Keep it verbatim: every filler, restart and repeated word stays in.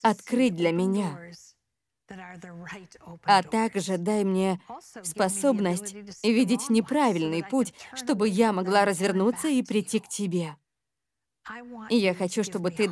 открыть для меня. А также дай мне способность видеть неправильный путь, чтобы я могла развернуться и прийти к тебе. И я хочу, чтобы ты